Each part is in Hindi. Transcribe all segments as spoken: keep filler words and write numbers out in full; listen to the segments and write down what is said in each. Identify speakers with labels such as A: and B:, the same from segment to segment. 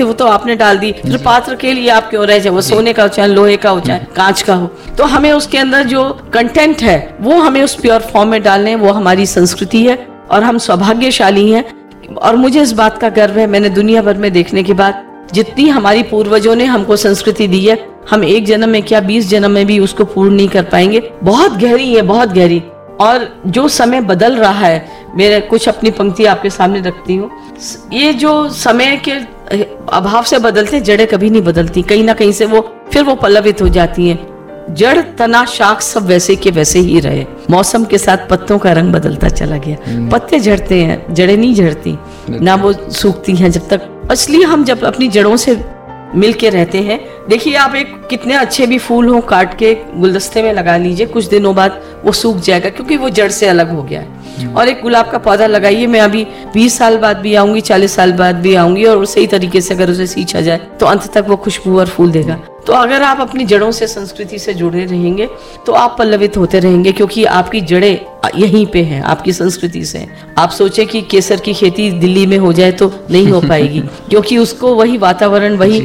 A: वो तो आपने डाल दी, फिर पात्र के लिए आप क्यों रह जाए, वो सोने का हो चाहे लोहे का हो चाहे कांच का हो। तो हमें उसके अंदर जो कंटेंट है वो हमें उस प्योर फॉर्म में डालने, वो हमारी संस्कृति है और हम सौभाग्यशाली हैं। और मुझे इस बात का गर्व है, मैंने दुनिया भर में देखने के बाद जितनी हमारी पूर्वजों ने हमको संस्कृति दी है, हम एक जन्म में क्या बीस जन्म में भी उसको पूर्ण नहीं कर पाएंगे। बहुत गहरी है, बहुत गहरी। और जो समय बदल रहा है, मेरे कुछ अपनी पंक्ति आपके सामने रखती हूँ। ये जो समय के अभाव से बदलते, जड़ें कभी नहीं बदलती, कहीं ना कहीं से वो फिर वो पल्लवित हो जाती हैं। जड़ तना शाख सब वैसे के वैसे ही रहे, मौसम के साथ पत्तों का रंग बदलता चला गया। पत्ते झड़ते हैं, जड़ें नहीं झड़ती, ना वो सूखती हैं जब तक। इसलिए हम जब अपनी जड़ों से मिल के रहते हैं, देखिए आप एक कितने अच्छे भी फूल हो काट के गुलदस्ते में लगा लीजिए, कुछ दिनों बाद वो सूख जाएगा क्योंकि वो जड़ से अलग हो गया है। और एक गुलाब का पौधा लगाइए, मैं अभी बीस साल बाद भी आऊंगी, चालीस साल बाद भी आऊंगी, और सही तरीके से अगर उसे सींचा जाए तो अंत तक वो खुशबू और फूल देगा। तो अगर आप अपनी जड़ों से, संस्कृति से जुड़े रहेंगे तो आप पल्लवित होते रहेंगे, क्योंकि आपकी जड़ें यहीं पे हैं, आपकी संस्कृति से। आप सोचे कि केसर की खेती दिल्ली में हो जाए तो नहीं हो पाएगी, क्योंकि उसको वही वातावरण, वही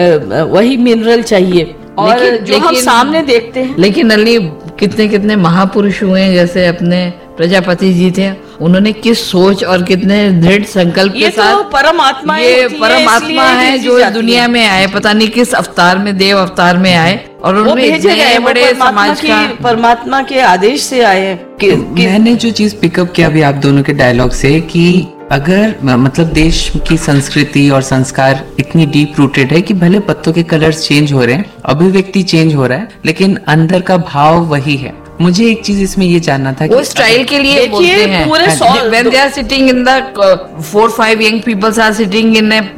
A: वही मिनरल चाहिए। और लेकिन, जो लेकिन, हम सामने देखते हैं।
B: लेकिन नलिनी, कितने कितने महापुरुष हुए हैं, जैसे अपने प्रजापति जी थे, उन्होंने किस सोच और कितने दृढ़ संकल्प के साथ,
A: तो परमात्मा
B: ये परमात्मा है जो दुनिया में आए, पता नहीं किस अवतार में, देव अवतार में आए, और उन्होंने इतने बड़े समाज का,
A: परमात्मा के आदेश से आए।
C: कि, कि मैंने जो चीज पिकअप किया अभी आप दोनों के डायलॉग से, कि अगर मतलब देश की संस्कृति और संस्कार इतनी डीप रूटेड है कि भले पत्तों के कलर्स चेंज हो रहे हैं, अभिव्यक्ति चेंज हो रहा है, लेकिन अंदर का भाव वही है। मुझे एक चीज इसमें ये जानना था,
B: वो स्टाइल के लिए बोलते हैं, पूरे when they are sitting in the four five young people are sitting in a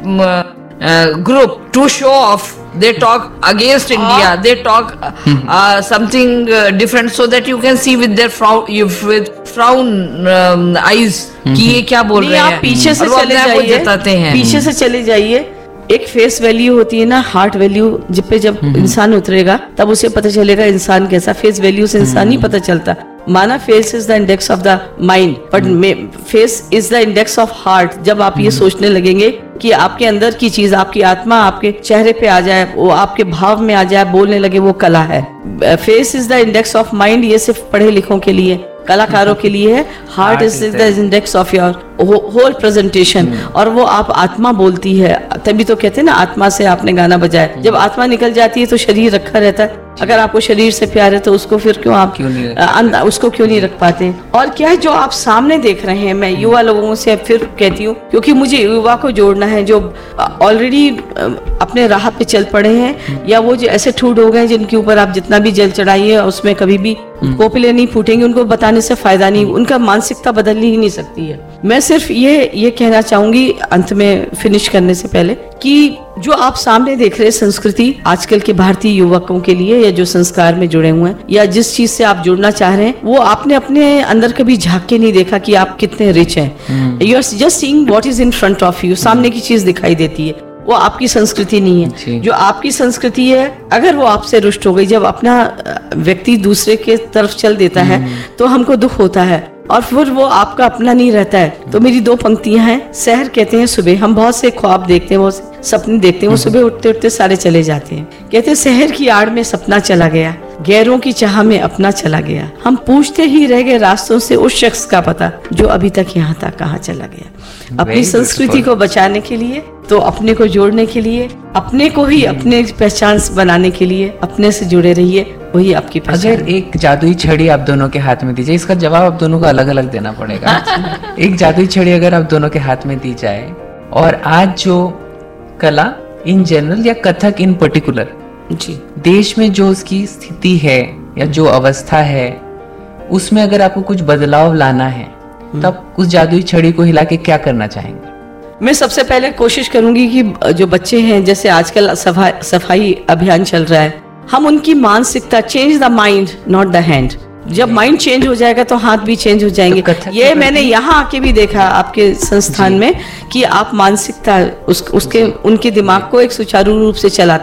B: uh, group to show off, they talk against India, they talk uh, something uh, different, so that you can see with their frown, with frown um, eyes कि ये क्या बोल रहे हैं।
A: पीछे से चले जाइए, पीछे से चले जाइए। एक फेस वैल्यू होती है ना, हार्ट वैल्यू, जिस पे जब इंसान उतरेगा तब उसे पता चलेगा इंसान कैसा। फेस वैल्यू से इंसान नहीं पता चलता। माना face is the index of the mind, but face is the index of heart. जब आप ये सोचने लगेंगे कि आपके अंदर की चीज, आपकी आत्मा आपके चेहरे पे आ जाए, वो आपके भाव में आ जाए, बोलने लगे, वो कला है। Face is the index of mind, ये सिर्फ पढ़े लिखों के लिए, कलाकारों के लिए है। Heart is the index of your whole presentation. और वो आप आत्मा बोलती है, तभी तो कहते हैं ना, आत्मा से आपने गाना बजाया। जब आत्मा निकल जाती है तो शरीर रखा रहता है। अगर आपको शरीर से प्यार है तो उसको फिर क्यों आप
C: क्यों नहीं
A: आ, उसको क्यों नहीं रख पाते। और क्या है जो आप सामने देख रहे हैं, मैं युवा लोगों से फिर कहती हूँ, क्योंकि मुझे युवा को जोड़ना है जो ऑलरेडी अपने राह पे चल पड़े हैं, या वो जो ऐसे ठूड हो गए जिनके ऊपर आप जितना भी जल चढ़ाइए उसमें कभी भी कोपिले नहीं फूटेंगे। उनको बताने से फायदा नहीं, उनका मानसिकता बदलनी ही नहीं सकती है। मैं सिर्फ ये ये कहना चाहूंगी अंत में, फिनिश करने से पहले, कि जो आप सामने देख रहे हैं संस्कृति आजकल के भारतीय युवकों के लिए, या जो संस्कार में जुड़े हुए हैं, या जिस चीज से आप जुड़ना चाह रहे हैं, वो आपने अपने अंदर कभी झांक के नहीं देखा कि आप कितने रिच हैं। You are just seeing what is in front of you. सामने की चीज दिखाई देती है, वो आपकी संस्कृति नहीं है। जो आपकी संस्कृति है, अगर वो आपसे रुष्ट हो गई, जब अपना व्यक्ति दूसरे के तरफ चल देता है तो हमको दुख होता है, और फिर वो आपका अपना नहीं रहता है। तो मेरी दो पंक्तियां हैं। शहर कहते हैं सुबह, हम बहुत से ख्वाब देखते हैं, वो सपने देखते हैं, वो सुबह उठते उठते सारे चले जाते हैं। कहते हैं शहर की आड़ में सपना चला गया, गैरों की चाह में अपना चला गया, हम पूछते ही रह गए रास्तों से उस शख्स का पता जो अभी तक यहाँ तक कहाँ चला गया। अपनी संस्कृति को बचाने के लिए, तो अपने को जोड़ने के लिए, अपने को ही अपने पहचान बनाने के लिए अपने से जुड़े रहिए, वही आपकी पहचान।
C: अगर एक जादुई छड़ी आप दोनों के हाथ में दी जाए, इसका जवाब आप दोनों को अलग अलग देना पड़ेगा। एक जादुई छड़ी अगर आप दोनों के हाथ में दी जाए, और आज जो कला इन जनरल या कथक इन पर्टिकुलर
A: जी
C: देश में जो उसकी स्थिति है या जो अवस्था है, उसमें अगर आपको कुछ बदलाव लाना है, तब उस जादुई छड़ी को हिला के क्या करना चाहेंगे?
A: मैं सबसे पहले कोशिश करूंगी कि जो बच्चे हैं, जैसे आजकल सफाई सफाई अभियान चल रहा है, हम उनकी मानसिकता, change the mind not the hand. जब माइंड चेंज हो जाएगा तो हाथ भी चेंज हो जाएंगे। तो ये मैंने यहाँ आके भी देखा आपके संस्थान में कि आप मानसिकता उस, उसके उनके दिमाग को एक सुचारू रूप से चलाते हैं,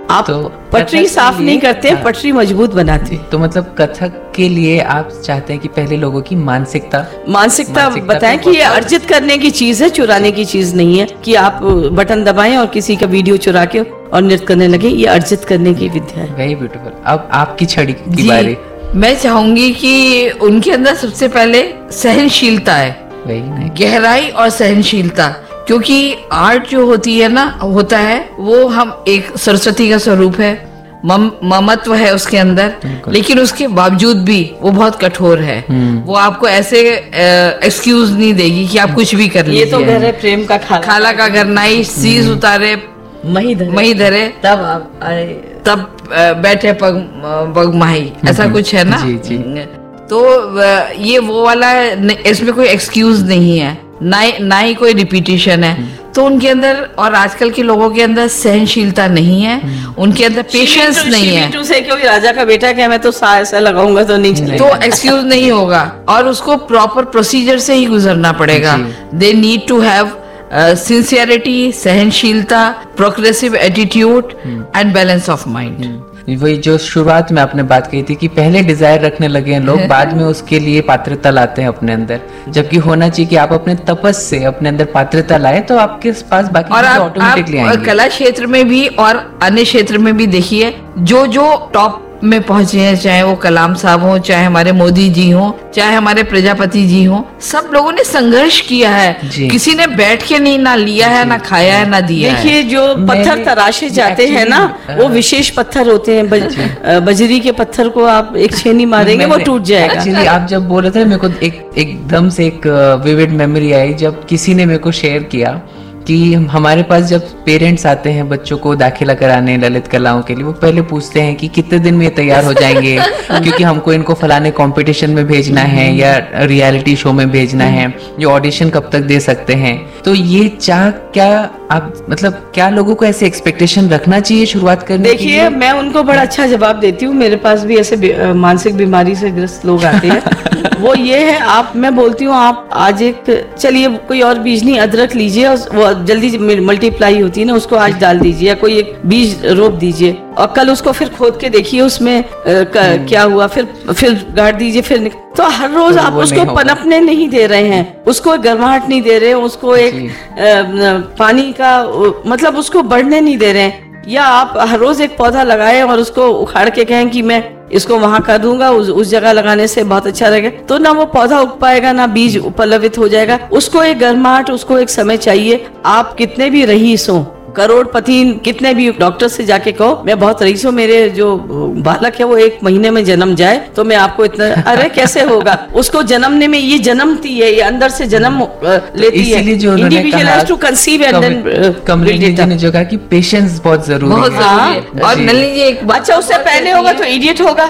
A: आप
C: तो
A: पटरी साफ नहीं करते,
C: हाँ,
A: पटरी मजबूत बनाते।
C: तो मतलब कथक के लिए आप चाहते हैं कि पहले लोगों की मानसिकता
A: मानसिकता बताएं कि ये अर्जित करने की चीज है, चुराने की चीज नहीं है कि आप बटन दबाएं और किसी का वीडियो चुरा के और नृत्य करने लगे। ये अर्जित करने की विद्या है।
C: Very beautiful. अब आपकी छड़ी की बारी।
B: मैं चाहूंगी कि उनके अंदर सबसे पहले सहनशीलता है, गहराई और सहनशीलता, क्योंकि आर्ट जो होती है ना होता है वो हम एक सरस्वती का स्वरूप है, मम, ममत्व है उसके अंदर, लेकिन उसके बावजूद भी वो बहुत कठोर है। वो आपको ऐसे एक्सक्यूज नहीं देगी कि आप कुछ भी कर लीजिए।
A: ये तो गहरे प्रेम का खाला,
B: खाला का गरनाई सीज उतारे
A: मही धरे,
B: मही धरे
A: तब आप आए,
B: तब बैठे पग पग माही, ऐसा कुछ है ना।
C: जी, जी।
B: तो ये वो वाला, इसमें कोई एक्सक्यूज नहीं है, ना ना ही कोई रिपीटिशन है। तो उनके अंदर और आजकल के लोगों के अंदर सहनशीलता नहीं है, उनके अंदर पेशेंस नहीं है।
A: से क्योंकि राजा का बेटा क्या, मैं तो सा ऐसा लगाऊंगा तो नहीं चलेगा,
B: तो एक्सक्यूज नहीं होगा और उसको प्रॉपर प्रोसीजर से ही गुजरना पड़ेगा। They need to have sincerity, सहनशीलता, progressive attitude and balance of mind.
C: वही जो शुरुआत में आपने बात कही थी कि पहले डिजायर रखने लगे हैं लोग, बाद में उसके लिए पात्रता लाते हैं अपने अंदर, जबकि होना चाहिए कि आप अपने तपस से अपने अंदर पात्रता लाए तो आपके पास बाकी
B: और आप,
C: ऑटोमेटिकली
B: आप कला क्षेत्र में भी और अन्य क्षेत्र में भी देखिए, जो जो टॉप में पहुंचे हैं, चाहे वो कलाम साहब हो, चाहे हमारे मोदी जी हो, चाहे हमारे प्रजापति जी हो, सब लोगों ने संघर्ष किया है। किसी ने बैठ के नहीं ना लिया है, ना खाया है, ना दिया है।
A: देखिए जो पत्थर तराशे जाते हैं ना, वो विशेष पत्थर होते हैं। बज, बजरी के पत्थर को आप एक छेनी मारेंगे वो टूट जाएगा।
C: एक्चुअली आप जब बोल रहे थे मेरे को एक एकदम से एक विविड मेमोरी आई, जब किसी ने मेरे को शेयर किया कि हमारे पास जब पेरेंट्स आते हैं बच्चों को दाखिला कराने ललित कलाओं के लिए, वो पहले पूछते हैं कि कितने दिन में ये तैयार हो जाएंगे क्योंकि हमको इनको फलाने कंपटीशन में भेजना है या रियलिटी शो में भेजना है, ये ऑडिशन कब तक दे सकते हैं। तो ये चाह क्या आप मतलब क्या लोगों को ऐसे एक्सपेक्टेशन रखना चाहिए शुरुआत करने के लिए?
A: देखिए मैं उनको बड़ा अच्छा जवाब देती हूँ। मेरे पास भी ऐसे मानसिक बीमारी से ग्रस्त लोग आते हैं। वो ये है, आप मैं बोलती हूँ आप आज एक चलिए कोई और बीज नहीं, अदरक लीजिए और वो जल्दी मल्टीप्लाई होती है ना, उसको आज डाल दीजिए, या कोई एक बीज रोप दीजिए और कल उसको फिर खोद के देखिए उसमें क्या हुआ, फिर फिर गाड़ दीजिए, फिर तो हर रोज आप उसको पनपने नहीं दे रहे हैं, उसको गर्माहट नहीं दे रहे हैं, उसको एक आ, पानी का मतलब उसको बढ़ने नहीं दे रहे हैं। या आप हर रोज एक पौधा लगाए और उसको उखाड़ के कहें कि मैं इसको वहां कर दूंगा, उस, उस जगह लगाने से बहुत अच्छा रहेगा, तो ना वो पौधा उग पाएगा, ना बीज उपलब्ध हो जाएगा। उसको एक गर्माहट, उसको एक समय चाहिए। आप कितने भी रईस हो, करोड़पति कितने भी डॉक्टर से जाके कहो मैं बहुत रईस हूँ, मेरे जो बालक है वो एक महीने में जन्म जाए तो मैं आपको इतना, अरे कैसे होगा? उसको जन्मने में ये जन्मती है, ये अंदर से जन्म लेती है। Individual to conceive and then
C: Kamlesh ji ने जो कहा कि पेशेंस बहुत जरूरी
B: बहुत
C: है।
B: जरूरी है। और नलिनी जी एक
A: अच्छा उससे पहले होगा तो इडियट होगा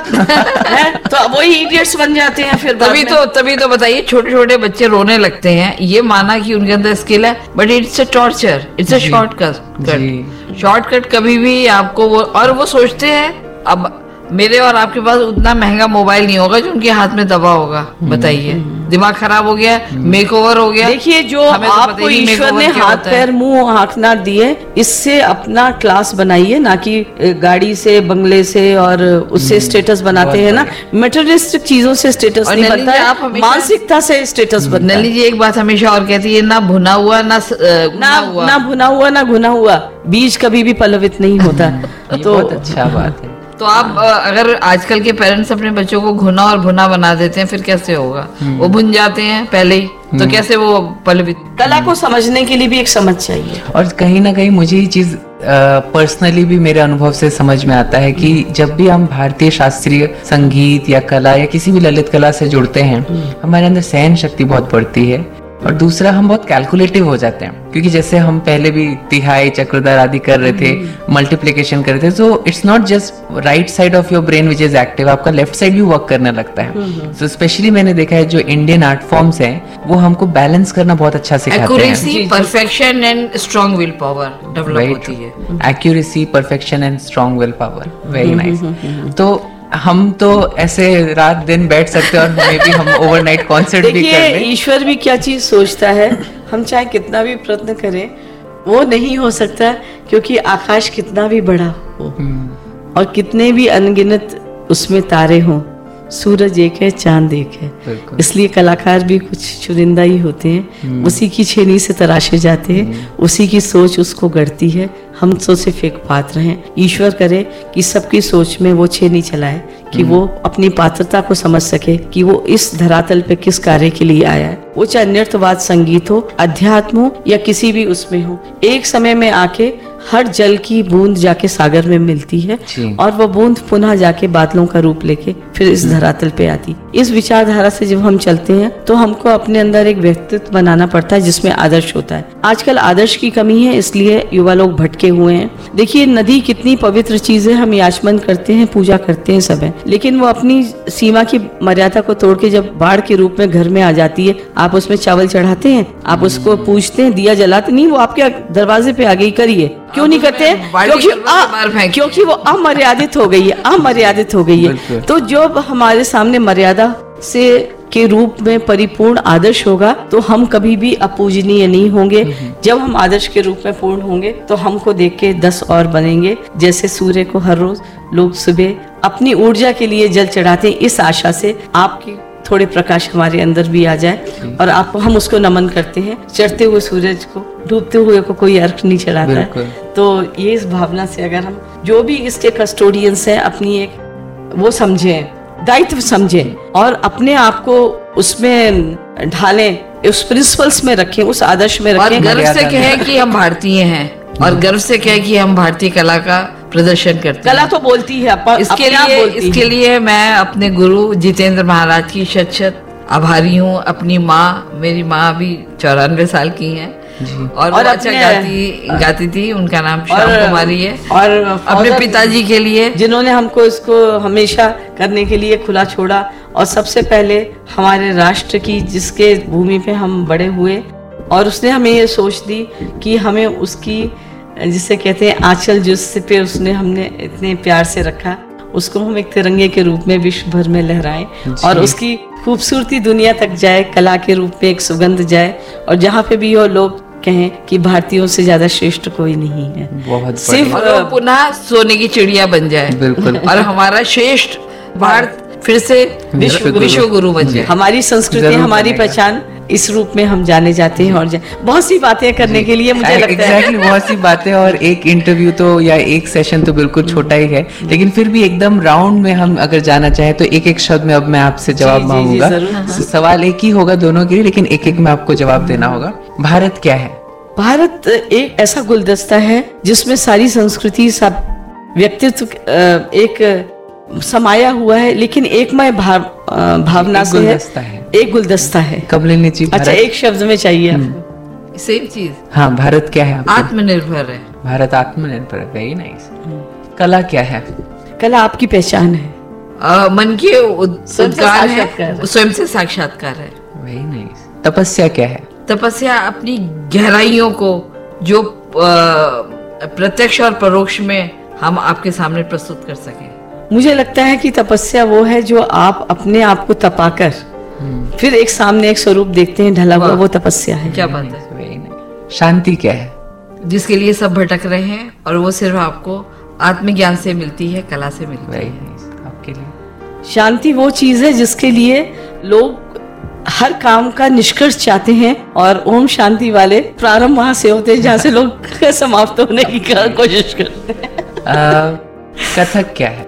A: तो वही इडियट्स बन जाते हैं फिर।
B: तभी तो तभी तो बताइए छोटे छोटे बच्चे रोने लगते हैं, ये माना कि उनके अंदर स्किल है, but it's a torture, it's a shortcut. Shortcut कभी भी आपको वो, और वो सोचते हैं अब मेरे और आपके पास उतना महंगा मोबाइल नहीं होगा जो उनके हाथ में दबा होगा। बताइए दिमाग खराब हो गया, मेकओवर हो गया।
A: देखिए जो
B: तो
A: आपको ईश्वर ने हाथ पैर मुंह आंख ना दिए, इससे अपना क्लास बनाइए, ना कि गाड़ी से बंगले से और उससे स्टेटस बनाते हैं ना। मटेरियलिस्टिक चीजों से स्टेटस नहीं बनता है, मानसिकता से स्टेटस बनता है।
B: नलिनी जी एक बात हमेशा और कहती है, ना भुना हुआ ना
A: ना ना भुना हुआ ना घुना हुआ बीज कभी भी पलवित नहीं होता।
C: तो बहुत अच्छा बात है।
B: तो आप अगर आजकल के पेरेंट्स अपने बच्चों को घुना और भुना बना देते हैं फिर कैसे होगा? वो भुन जाते हैं पहले ही, तो कैसे वो पलवित?
A: कला को समझने के लिए भी एक समझ चाहिए।
C: और कहीं ना कहीं मुझे ये चीज पर्सनली भी मेरे अनुभव से समझ में आता है कि जब भी हम भारतीय शास्त्रीय संगीत या कला या किसी भी ललित कला से जुड़ते हैं, हमारे अंदर सहन शक्ति बहुत बढ़ती है। और दूसरा हम बहुत कैलकुलेटिव हो जाते हैं, क्योंकि जैसे हम पहले भी तिहाई चक्रधार आदि कर रहे थे, मल्टीप्लिकेशन कर रहे थे, so it's not just right side of your brain which is active, आपका लेफ्ट साइड भी वर्क करने लगता है। सो स्पेशली मैंने देखा है जो इंडियन आर्ट फॉर्म्स हैं वो हमको बैलेंस करना बहुत अच्छा सिखाते हैं।
B: Accuracy, perfection and strong will power develop होती है।
C: Accuracy, perfection and strong will power, very nice. तो हम तो ऐसे रात दिन बैठ सकते हैं और हमें भी हम ओवरनाइट कॉन्सर्ट भी कर लें।
A: ईश्वर भी क्या चीज सोचता है, हम चाहे कितना भी प्रयत्न करें वो नहीं हो सकता, क्योंकि आकाश कितना भी बड़ा हो हो और कितने भी अनगिनत उसमें तारे हों, सूरज एक है, चांद एक है, इसलिए कलाकार भी कुछ चुनिंदा ही होते हैं, उसी की छेनी से तराशे जाते हैं, उसी की सोच उसको गढ़ती है। हम तो सिर्फ एक पात्र हैं। ईश्वर करे कि सबकी सोच में वो छेनी चलाए, कि वो अपनी पात्रता को समझ सके कि वो इस धरातल पे किस कार्य के लिए आया है। वो चाहे नृत्यवाद, संगीत हो, अध्यात्म हो या किसी भी उसमें हो, एक समय में आके हर जल की बूंद जाके सागर में मिलती है और वो बूंद पुनः जाके बादलों का रूप लेके फिर इस धरातल पे आती। इस विचारधारा से जब हम चलते हैं तो हमको अपने अंदर एक व्यक्तित्व बनाना पड़ता है जिसमें आदर्श होता है। आजकल आदर्श की कमी है, इसलिए युवा लोग भटके हुए हैं। देखिए, नदी कितनी पवित्र चीज है, हम याचमन करते हैं, पूजा करते हैं सब है, लेकिन वो अपनी सीमा की मर्यादा को तोड़ के जब बाढ़ के रूप में घर में आ जाती है, आप उसमें चावल चढ़ाते हैं, आप उसको पूजते हैं, दिया जलाते नहीं, वो आपके दरवाजे पे आ गई, करिए। क्यों नहीं करते हैं? क्योंकि आ, क्योंकि वो अमर्यादित हो गई है, अमर्यादित हो गई है। तो जब हमारे सामने मर्यादा से के रूप में परिपूर्ण आदर्श होगा तो हम कभी भी अपूजनीय नहीं होंगे। जब हम आदर्श के रूप में पूर्ण होंगे तो हमको देख के दस और बनेंगे। जैसे सूर्य को हर रोज लोग सुबह अपनी ऊर्जा के लिए जल चढ़ाते हैं, इस आशा से आपकी थोड़े प्रकाश हमारे अंदर भी आ जाए और आप हम उसको नमन करते हैं। चढ़ते हुए सूरज को, डूबते हुए को कोई अर्घ नहीं चढ़ाता है। तो ये इस भावना से अगर हम जो भी इसके कस्टोडियंस हैं अपनी एक वो समझें, दायित्व समझें और अपने आप को उसमें ढालें, उस प्रिंसिपल्स में रखें, उस आदर्श में रखें।
B: और गर्व से कहें कि हम भारतीय हैं और गर्व से कहें कि हम भारतीय कला का प्रदर्शन करते हैं।
A: कला तो बोलती है,
B: इसके लिए इसके लिए मैं अपने गुरु जितेंद्र महाराज की शत शत आभारी हूँ। अपनी माँ, मेरी माँ भी चौरानवे साल की हैं और, और अच्छा गाती गाती थी, उनका नाम श्याम कुमारी है। और अपने पिताजी के लिए
A: जिन्होंने हमको इसको हमेशा करने के लिए खुला छोड़ा, और सबसे पहले हमारे राष्ट्र की जिसके भूमि पे हम बड़े हुए, और उसने हमें ये सोच दी कि हमें उसकी, जिसे कहते हैं आंचल, जिससे पे उसने हमने इतने प्यार से रखा, उसको हम एक तिरंगे के रूप में विश्व भर में लहराएं और उसकी खूबसूरती दुनिया तक जाए, कला के रूप में एक सुगंध जाए, और जहाँ पे भी हो लोग कहें कि भारतीयों से ज्यादा श्रेष्ठ कोई नहीं है।
C: बहुत
B: सिर्फ पुनः सोने की चिड़िया बन जाए। बिल्कुल। और हमारा श्रेष्ठ भारत फिर से विश्व विश्व गुरु बन जाए।
A: हमारी संस्कृति, हमारी पहचान इस रूप में हम जाने जाते हैं। और बहुत सी बातें करने के लिए मुझे लगता है
C: exactly, बहुत सी बातें, और एक इंटरव्यू तो या एक सेशन तो बिल्कुल छोटा ही है, लेकिन फिर भी एकदम राउंड में हम अगर जाना चाहें तो एक एक शब्द में अब मैं आपसे जवाब मांगूंगा। सवाल एक ही होगा दोनों के लिए, लेकिन एक एक में आपको जवाब देना होगा। भारत क्या है?
A: भारत एक ऐसा गुलदस्ता है जिसमें सारी संस्कृति, सब व्यक्तित्व एक समाया हुआ है, लेकिन एकमय भाव, भावना से है, एक गुलदस्ता है।
C: कमलिनी जी,
A: अच्छा एक शब्द में चाहिए आपको
B: सेम चीज।
C: हाँ, भारत क्या है?
B: आत्मनिर्भर है।
C: भारत आत्मनिर्भर है। Very nice. कला क्या है?
A: कला आपकी पहचान है,
B: आ, मन के उद्गार है, स्वयं से साक्षात्कार है।
C: Very nice. तपस्या क्या है?
B: तपस्या अपनी गहराइयों को जो प्रत्यक्ष और परोक्ष में हम आपके सामने प्रस्तुत कर सकें।
A: मुझे लगता है कि तपस्या वो है जो आप अपने आप को तपाकर फिर एक सामने एक स्वरूप देखते हैं ढला हुआ, वो तपस्या है।
B: क्या बात है।
C: शांति क्या है?
B: जिसके लिए सब भटक रहे हैं और वो सिर्फ आपको आत्मज्ञान से मिलती है, कला से मिलती है।
C: आपके लिए
A: शांति वो चीज है जिसके लिए लोग हर काम का निष्कर्ष चाहते हैं, और ओम शांति वाले प्रारंभ वहां से होते हैं जहाँ से लोग समाप्त होने की कोशिश करते हैं।
C: कथक क्या है?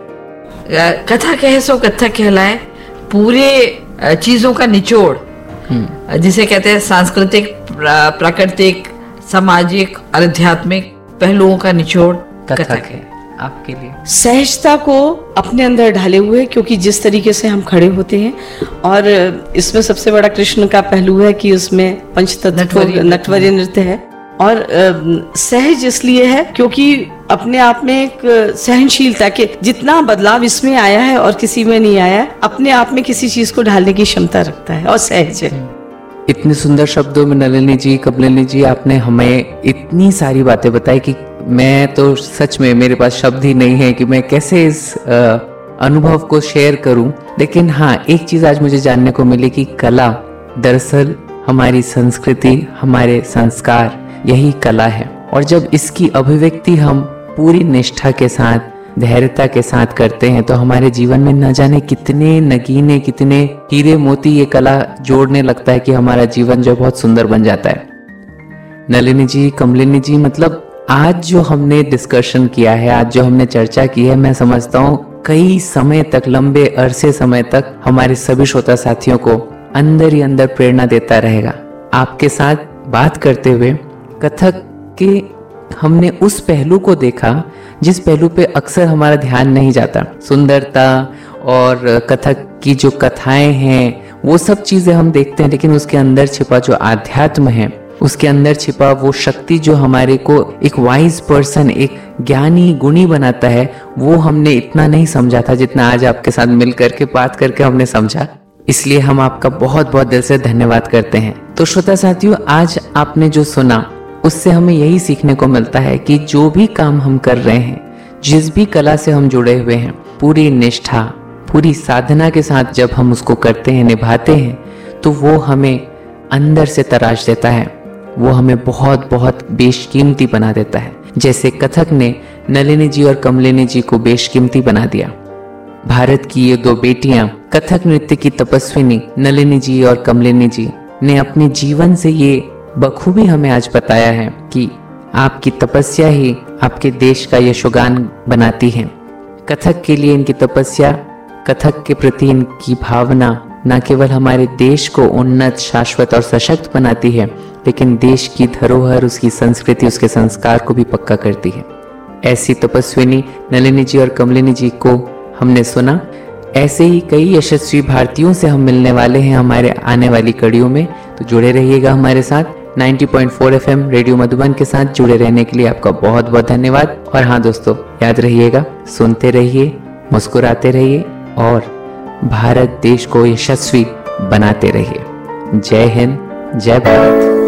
B: कथा कहे सो कथक कहलाए, पूरे चीजों का निचोड़, जिसे कहते हैं सांस्कृतिक, प्राकृतिक, सामाजिक, आध्यात्मिक पहलुओं का निचोड़ कथक है।
C: आपके लिए
A: सहजता को अपने अंदर ढाले हुए, क्योंकि जिस तरीके से हम खड़े होते हैं, और इसमें सबसे बड़ा कृष्ण का पहलू है कि उसमें पंचतत्व नटवरीय नृत्य है, और सहज इसलिए है क्योंकि अपने आप में एक सहनशीलता के जितना बदलाव इसमें आया है और किसी में नहीं आया है, अपने आप में किसी चीज को ढालने की क्षमता रखता है और सहज है।
C: इतने सुंदर शब्दों में नलिनी जी, कमलिनी जी, आपने हमें इतनी सारी बातें बताई कि मैं तो सच में, मेरे पास शब्द ही नहीं है कि मैं कैसे इस आ, अनुभव को शेयर करूं। लेकिन हाँ, एक चीज आज मुझे जानने को मिली कि कला दरअसल हमारी संस्कृति, हमारे संस्कार, यही कला है। और जब इसकी अभिव्यक्ति हम पूरी निष्ठा के साथ, धैर्यता के साथ करते हैं तो हमारे जीवन में न जाने कितने नगीने, कितने हीरे मोती ये कला जोड़ने लगता है कि हमारा जीवन जो बहुत सुंदर बन जाता है। नलिनी जी, कमलिनी जी, मतलब आज जो हमने डिस्कशन किया है, आज जो हमने चर्चा की है, मैं समझता हूँ कई समय तक, लंबे अरसे समय तक हमारे सभी श्रोता साथियों को अंदर ही अंदर प्रेरणा देता रहेगा। आपके साथ बात करते हुए कथक के हमने उस पहलू को देखा जिस पहलू पे अक्सर हमारा ध्यान नहीं जाता। सुंदरता और कथक की जो कथाएं हैं वो सब चीजें हम देखते हैं, लेकिन उसके अंदर छिपा जो आध्यात्म है, उसके अंदर छिपा वो शक्ति जो हमारे को एक वाइज पर्सन, एक ज्ञानी गुणी बनाता है, वो हमने इतना नहीं समझा था जितना आज आपके साथ मिल करके बात करके हमने समझा। इसलिए हम आपका बहुत बहुत दिल से धन्यवाद करते हैं। तो श्रोता साथियों, आज आपने जो सुना उससे हमें यही सीखने को मिलता है कि जो भी काम हम कर रहे हैं, जिस भी कला से हम जुड़े हुए हैं, पूरी निष्ठा, पूरी साधना के साथ जब हम उसको करते हैं, निभाते हैं, तो वो हमें अंदर से तराश देता है, वो हमें बहुत बहुत बेशकीमती बना देता है। जैसे कथक ने नलिनी जी और कमलिनी जी को बेशकीमती बना दिया। भारत की ये दो बेटियां, कथक नृत्य की तपस्विनी नलिनी जी और कमलिनी जी ने अपने जीवन से ये बखूबी हमें आज बताया है कि आपकी तपस्या ही आपके देश का यशोगान बनाती है। कथक के लिए इनकी तपस्या, कथक के प्रति इनकी भावना न केवल हमारे देश को उन्नत, शाश्वत और सशक्त बनाती है, लेकिन देश की धरोहर, उसकी संस्कृति, उसके संस्कार को भी पक्का करती है। ऐसी तपस्विनी नलिनी जी और कमलिनी जी को हमने सुना। ऐसे ही कई यशस्वी भारतीयों से हम मिलने वाले हैं हमारे आने वाली कड़ियों में, तो जुड़े रहिएगा हमारे साथ। नब्बे पॉइंट चार एफएम रेडियो मधुबन के साथ जुड़े रहने के लिए आपका बहुत बहुत धन्यवाद। और हाँ दोस्तों, याद रहिएगा, सुनते रहिए, मुस्कुराते रहिए और भारत देश को यशस्वी बनाते रहिए। जय हिंद, जय भारत।